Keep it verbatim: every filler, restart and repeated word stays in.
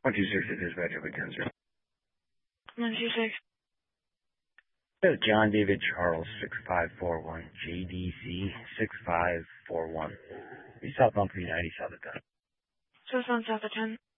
one two six to dispatch over ten zero. one two six. John David Charles, six five four one, J D C, six five four one. Southbound three ninety, south of ten. Southbound south of ten.